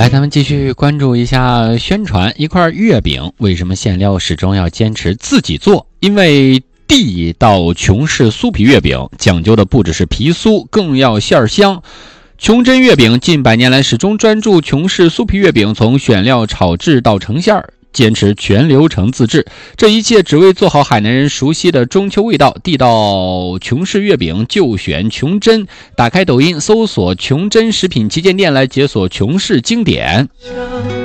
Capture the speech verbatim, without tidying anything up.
来，咱们继续关注一下宣传。一块月饼为什么馅料始终要坚持自己做？因为地道琼氏酥皮月饼讲究的不只是皮酥，更要馅儿香。琼珍月饼近百年来始终专注琼氏酥皮月饼，从选料炒制到成馅儿，坚持全流程自制，这一切只为做好海南人熟悉的中秋味道。地道琼氏月饼就选琼珍，打开抖音搜索琼珍食品旗舰店来解锁琼氏经典。